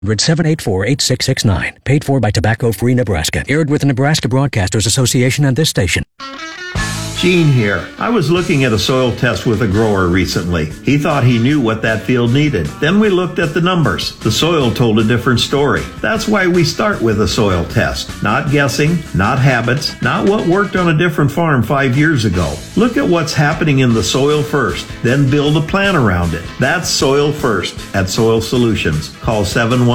784-8669. Paid for by Tobacco Free Nebraska. Aired with the Nebraska Broadcasters Association and this station. Gene here. I was looking at a soil test with a grower recently. He thought he knew what that field needed. Then we looked at the numbers. The soil told a different story. That's why we start with a soil test. Not guessing, not habits, not what worked on a different farm 5 years ago. Look at what's happening in the soil first, then build a plan around it. That's Soil First at Soil Solutions. Call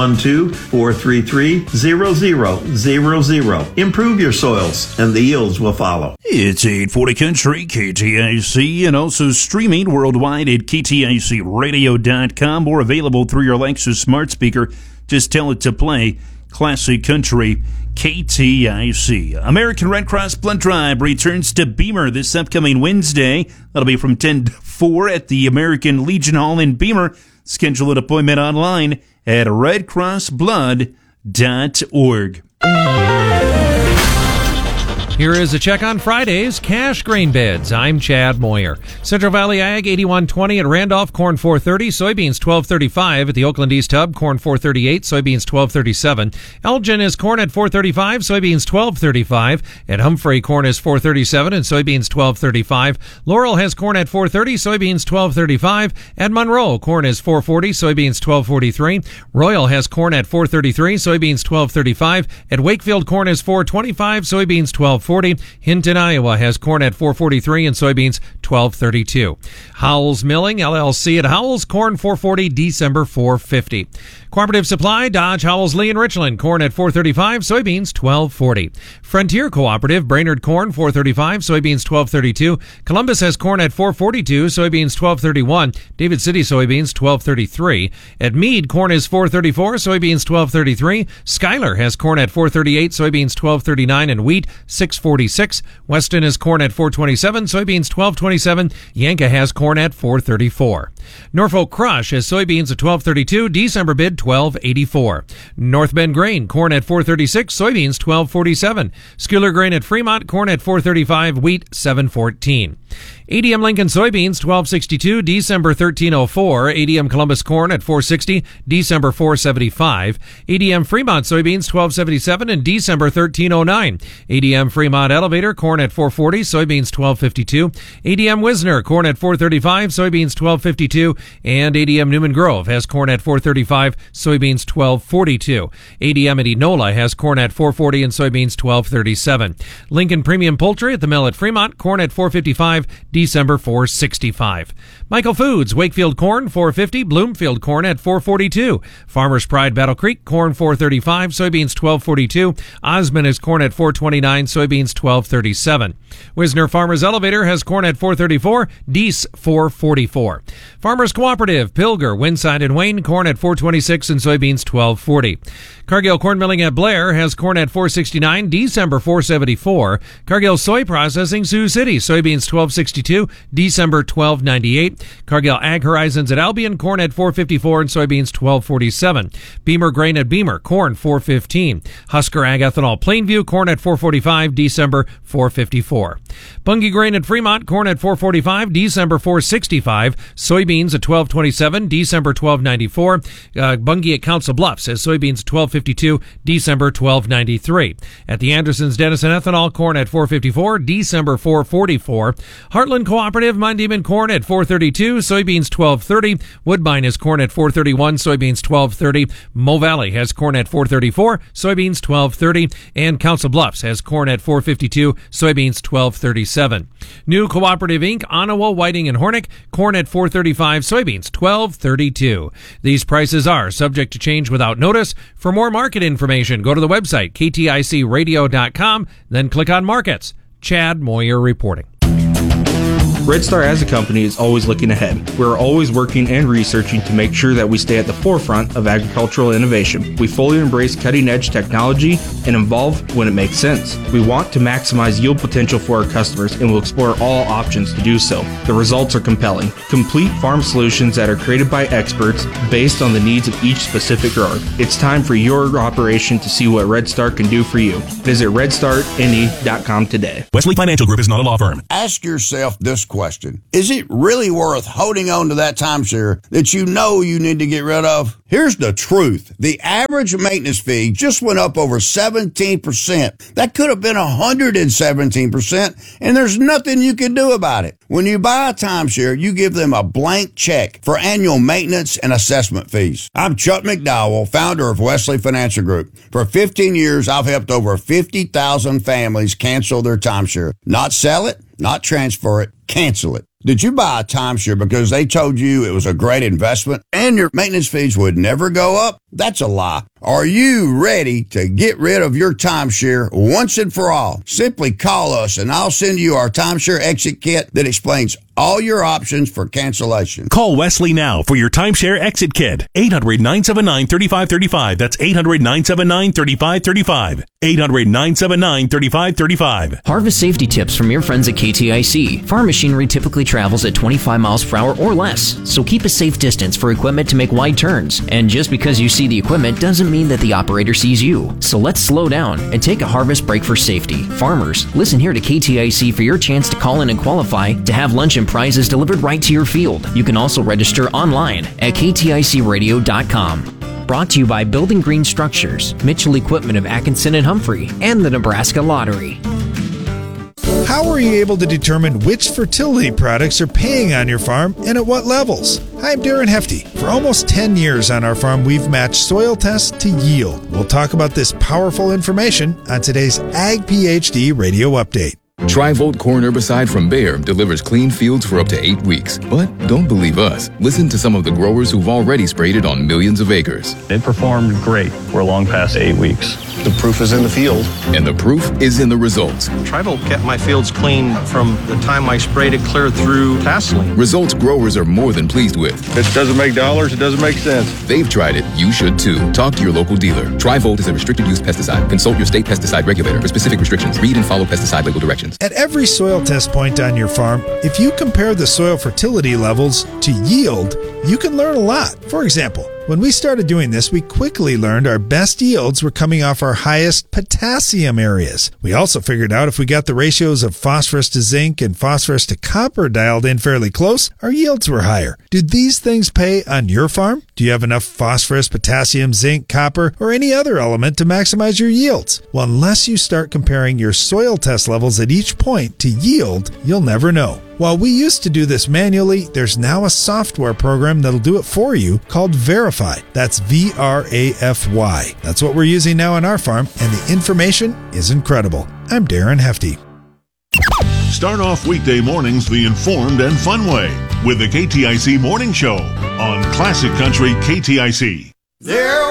712-433-0000. Improve your soils and the yields will follow. It's 840 Country, KTIC, and also streaming worldwide at KTICradio.com or available through your Alexa smart speaker. Just tell it to play Classic Country KTIC. American Red Cross Blood Drive returns to Beamer this upcoming Wednesday. That'll be from 10 to 4 at the American Legion Hall in Beamer. Schedule an appointment online at redcrossblood.org. Here is a check on Friday's cash grain beds. I'm Chad Moyer. Central Valley Ag 81.20 at Randolph, corn 4.30, soybeans 12.35 at the Oakland East Hub, corn 4.38, soybeans 12.37. Elgin is corn at 4.35, soybeans 12.35. At Humphrey, corn is 4.37 and soybeans 12.35. Laurel has corn at 4.30, soybeans 12.35. At Monroe, corn is 4.40, soybeans 12.43. Royal has corn at 4.33, soybeans 12.35. At Wakefield, corn is 4.25, soybeans 12.40. Hinton, Iowa has corn at 4.43 and soybeans 12.32. Howells Milling LLC at Howells, corn 4.40, December 4.50. Cooperative Supply, Dodge, Howells, Lee, and Richland, corn at 4.35, soybeans 12.40. Frontier Cooperative, Brainerd, corn 4.35, soybeans 12.32. Columbus has corn at 4.42, soybeans 12.31. David City soybeans 12.33. At Meade, corn is 4.34, soybeans 12.33. Schuyler has corn at 4.38, soybeans 12.39, and wheat 6.46. Weston is corn at 4.27, soybeans 12.27. Yanka has corn at 4.34. Norfolk Crush has soybeans at 12.32, December bid 12.84. North Bend Grain, corn at 4.36, soybeans 12.47. Schuyler Grain at Fremont, corn at 4.35, wheat 7.14. ADM Lincoln soybeans 12.62, December 13.04. ADM Columbus corn at 4.60, December 4.75. ADM Fremont soybeans 12.77 and December 13.09. ADM Fremont Elevator corn at 4.40, soybeans 12.52. ADM Wisner corn at 4.35, soybeans 12.52, and ADM Newman Grove has corn at 4.35, soybeans 12.42. ADM at Enola has corn at 4.40 and soybeans 12.37. Lincoln Premium Poultry at the mill at Fremont, corn at 4.55, December 4.65. Michael Foods, Wakefield corn 4.50, Bloomfield corn at 4.42. Farmers Pride Battle Creek corn 4.35, soybeans 12.42. Osmond is corn at 4.29, soybeans 12.37. Wisner Farmers Elevator has corn at 4.34, Deese 4.44. Farmers Cooperative, Pilger, Winside and Wayne corn at 4.26 and soybeans 12.40. Cargill Corn Milling at Blair has corn at 4.69, December 4.74. Cargill Soy Processing, Sioux City, soybeans 12.62, December 12.98. Cargill Ag Horizons at Albion, corn at 4.54 and soybeans 12.47. Beamer Grain at Beamer, corn 4.15. Husker Ag Ethanol Plainview, corn at 4.45, December 4.54. Bunge Grain at Fremont, corn at 4.45, December 4.65. Soybeans at 12.27, December 12.94. Bunge at Council Bluffs has soybeans at 12.52, December 12.93. At the Andersons Denison Ethanol, corn at 4.54, December 4.44. Heartland Cooperative, Mondeman corn at 4.32, soybeans 12.30. Woodbine has corn at 4.31, soybeans 12.30. Mo Valley has corn at 4.34, soybeans 12.30. And Council Bluffs has corn at 4.52, soybeans 12.37. New Cooperative Inc., Onawa, Whiting, and Hornick, corn at 4.35, soybeans 12.32. These prices are subject to change without notice. For more market information, go to the website, kticradio.com, then click on Markets. Chad Moyer reporting. Red Star as a company is always looking ahead. We're always working and researching to make sure that we stay at the forefront of agricultural innovation. We fully embrace cutting-edge technology and evolve when it makes sense. We want to maximize yield potential for our customers and will explore all options to do so. The results are compelling. Complete farm solutions that are created by experts based on the needs of each specific grower. It's time for your operation to see what Red Star can do for you. Visit redstarne.com today. Wesley Financial Group is not a law firm. Ask yourself this question. question. Is it really worth holding on to that timeshare that you know you need to get rid of? Here's the truth. The average maintenance fee just went up over 17%. That could have been 117%, and there's nothing you can do about it. When you buy a timeshare, you give them a blank check for annual maintenance and assessment fees. I'm Chuck McDowell, founder of Wesley Financial Group. For 15 years, I've helped over 50,000 families cancel their timeshare. Not sell it, not transfer it, cancel it. Did you buy a timeshare because they told you it was a great investment and your maintenance fees would never go up? That's a lie. Are you ready to get rid of your timeshare once and for all? Simply call us and I'll send you our timeshare exit kit that explains all your options for cancellation. Call Wesley now for your timeshare exit kit. 800-979-3535. That's 800-979-3535. 800-979-3535. Harvest safety tips from your friends at KTIC. Farm machinery typically travels at 25 miles per hour or less, so keep a safe distance for equipment to make wide turns. And just because you see the equipment doesn't mean that the operator sees you. So let's slow down and take a harvest break for safety. Farmers, listen here to KTIC for your chance to call in and qualify to have lunch and prizes delivered right to your field. You can also register online at kticradio.com. Brought to you by Building Green Structures, Mitchell Equipment of Atkinson and Humphrey, and the Nebraska Lottery. How are you able to determine which fertility products are paying on your farm and at what levels? Hi, I'm Darren Hefty. For almost 10 years on our farm, we've matched soil tests to yield. We'll talk about this powerful information on today's Ag PhD Radio Update. Tri-Volt corn herbicide from Bayer delivers clean fields for up to 8 weeks. But don't believe us. Listen to some of the growers who've already sprayed it on millions of acres. It performed great. We're long past 8 weeks. The proof is in the field. And the proof is in the results. Tri-Volt kept my fields clean from the time I sprayed it clear through tasseling. Results growers are more than pleased with. If it doesn't make dollars, it doesn't make sense. They've tried it. You should too. Talk to your local dealer. Tri-Volt is a restricted use pesticide. Consult your state pesticide regulator for specific restrictions. Read and follow pesticide label directions. At every soil test point on your farm, if you compare the soil fertility levels to yield, you can learn a lot. For example, when we started doing this, we quickly learned our best yields were coming off our highest potassium areas. We also figured out if we got the ratios of phosphorus to zinc and phosphorus to copper dialed in fairly close, our yields were higher. Do these things pay on your farm? Do you have enough phosphorus, potassium, zinc, copper, or any other element to maximize your yields? Well, unless you start comparing your soil test levels at each point to yield, you'll never know. While we used to do this manually, there's now a software program that'll do it for you called Verify. That's V-R-A-F-Y. That's what we're using now on our farm, and the information is incredible. I'm Darren Hefty. Start off weekday mornings the informed and fun way with the KTIC Morning Show on Classic Country KTIC. There